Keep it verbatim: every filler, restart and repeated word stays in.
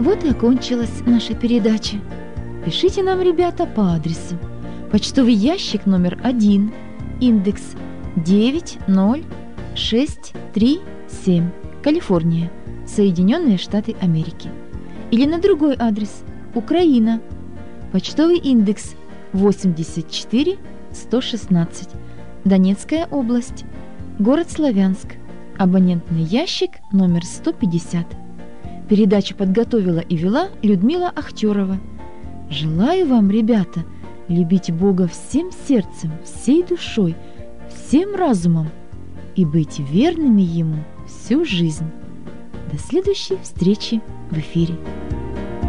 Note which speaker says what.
Speaker 1: Вот и окончилась наша передача. Пишите нам, ребята, по адресу: почтовый ящик номер один, индекс девять ноль шесть три семь, Калифорния, Соединенные Штаты Америки. Или на другой адрес: Украина, почтовый индекс восемьдесят четыре сто шестнадцать, Донецкая область, город Славянск, абонентный ящик номер сто пятьдесят. Передачу подготовила и вела Людмила Ахтерова. Желаю вам, ребята, любить Бога всем сердцем, всей душой, всем разумом и быть верными Ему всю жизнь. До следующей встречи в эфире.